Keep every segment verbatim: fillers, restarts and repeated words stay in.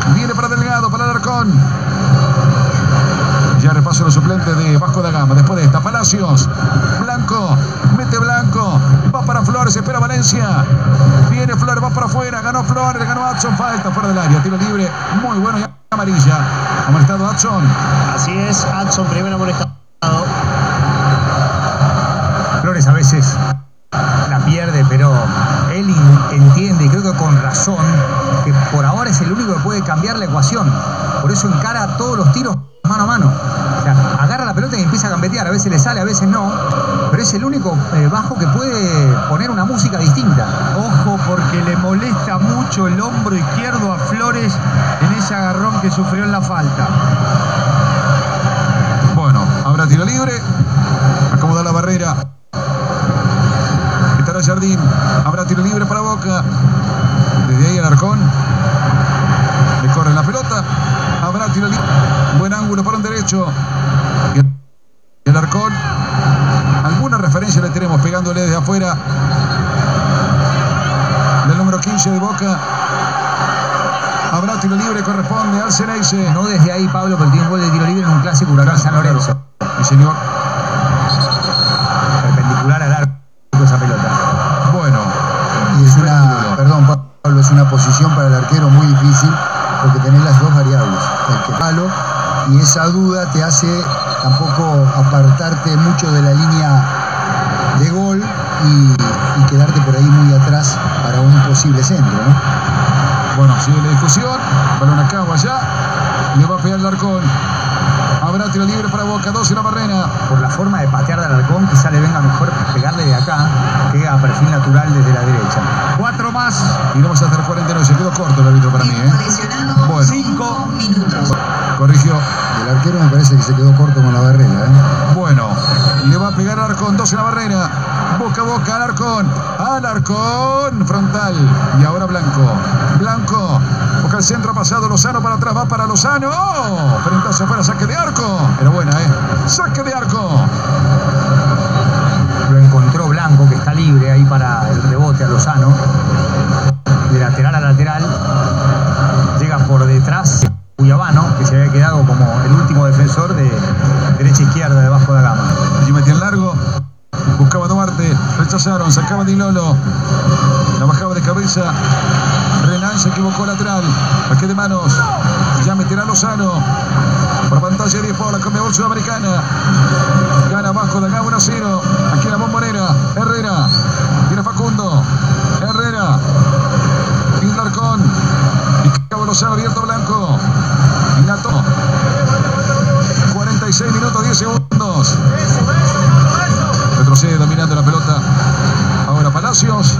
Viene para Delgado, para Alarcón. Ya repaso los suplentes de Vasco da Gama. Después de esta, Palacios. Blanco. Mete Blanco. Va para Flores. Espera Valencia. Viene Flores. Va para afuera. Ganó Flores. Ganó Adson. Falta fuera del área. Tiro libre. Muy bueno. Y amarilla. Amonestado Adson. Así es. Adson primero amonestado. Flores a veces la pierde, pero él entiende, y creo que con razón, que por ahora es el único que puede cambiar la ecuación. Por eso encara todos los tiros mano a mano. O sea, agarra la pelota y empieza a gambetear. A veces le sale, a veces no. Pero es el único eh, bajo que puede poner una música distinta. Ojo, porque le molesta mucho el hombro izquierdo a Flores en ese agarrón que sufrió en la falta. Bueno, habrá tiro libre. Acomoda la barrera. Estará Jardín. Habrá tiro libre para Boca. Desde ahí Alarcón. Le corre la pelota. Habrá tiro libre. Buen ángulo para un derecho. Y Alarcón. Alguna referencia le tenemos pegándole desde afuera. Del número quince de Boca. Habrá tiro libre, corresponde al Ceneice. No desde ahí, Pablo, porque tiene un gol de tiro libre en un clásico Huracán San Lorenzo. Sí, señor. Perpendicular al arco esa pelota. Bueno. Y es una, perdón Pablo, es una posición para el arquero muy difícil porque tenés las dos variables. El que palo y esa duda te hace tampoco apartarte mucho de la línea de gol y, y quedarte por ahí muy atrás para un posible centro, ¿no? Bueno, sigue la discusión. Balón acá o allá. Le va a pegar el Alarcón. Habrá tiro libre para Boca, dos en la barrena. Por la forma de patear de Alarcón, quizá le venga mejor pegarle de acá que a perfil natural desde la derecha. Cuatro más. Y vamos hasta el cuarenta y nueve. Se quedó corto el árbitro para mí, ¿eh? Bueno. Cinco minutos. Corrigió. El arquero me parece que se quedó corto con la barrera, ¿eh? Bueno, le va a pegar Alarcón, dos en la barrera. Boca a boca, Alarcón. Alarcón, frontal. Y ahora Blanco. Blanco. Busca el centro, ha pasado Lozano para atrás, va para Lozano. ¡Oh! Frentazo afuera, saque de arco. Era buena, ¿eh? Saque de arco. Lo encontró Blanco, que está libre ahí para el rebote a Lozano. De lateral a lateral. Llega por detrás Cuyabano, que se había quedado como el último defensor de derecha izquierda de Vasco da Gama. Allí metía el largo. Buscaba Duarte. Rechazaron. Sacaba Di Lolo. La bajaba de cabeza. Renan se equivocó lateral. Saque de manos. Ya meterá Lozano. Por pantalla de por la Conmebol Sudamericana. Gana Vasco da Gama uno a cero. Aquí en la Bombonera. Herrera. Viene Facundo. Herrera. Y Alarcón. Y Cabo Lozano abierto Blanco. Y Nato. cuarenta y seis minutos, diez segundos. Retrocede dominando la pelota. Ahora Palacios.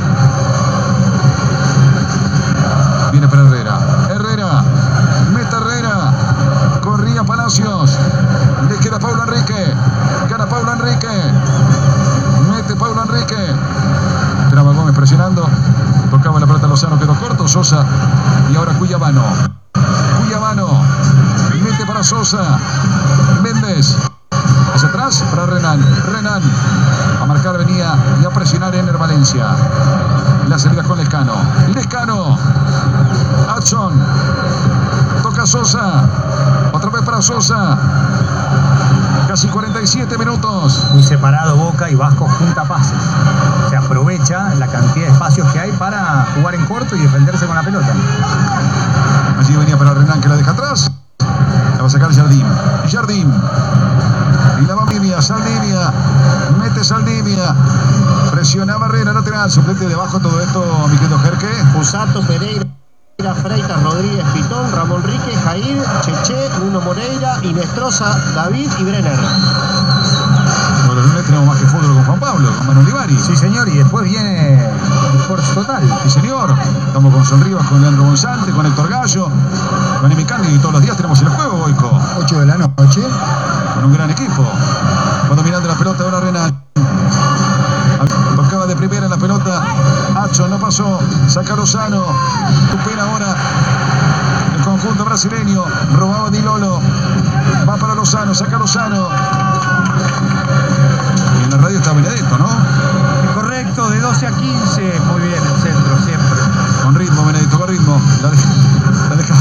Viene para Herrera. Herrera. Meta Herrera. Corría Palacios. Le queda Paulo Enrique. Gana Paulo Enrique. Mete Paulo Enrique. Traba Gómez presionando. Tocaba la pelota Lozano. Quedó corto. Sosa. Y ahora Cuyabano. Cuyabano. Mete para Sosa. Méndez. Hacia atrás para Renan. Renan. A marcar venía y a presionar Ener Valencia. La salida con Lescano. Lescano. Adson. Toca Sosa. Otra vez para Sosa. Casi cuarenta y siete minutos. Muy separado Boca y Vasco junta pases. Se aprovecha la cantidad de espacios que hay para jugar en corto y defenderse con la pelota. Allí venía para Renan, que la deja atrás. La va a sacar Jardín. Jardín. Y la va Saldivia. Saldivia. Mete Saldivia. Presiona Barrera, lateral. Suplente debajo todo esto, mi querido Jerque. Fusato, Pereira, Freitas, Rodríguez, Pitón, Ramón Rique, Jair, Cheche, Bruno Moreira, Inestrosa, David y Brenner. Bueno, los lunes tenemos más que fútbol con Juan Pablo, con Manu Olivari. Sí, señor, y después viene Sports Total. Sí, señor. Estamos con Sonrivas, con Leandro González, con Héctor Gallo, con Emi Cándido, y todos los días tenemos el juego, Boico. ocho de la noche. Con un gran equipo. Va dominando la pelota ahora Renan. Tocaba de primera la pelota. Adson no pasó. Saca Lozano. Supera ahora el conjunto brasileño. Robaba Di Lolo. Va para Lozano. Saca Lozano. Y en la radio está Benedetto, ¿no? Correcto, de doce a quince. Muy bien el centro siempre. Con ritmo, Benedetto, con ritmo. La deja, la deja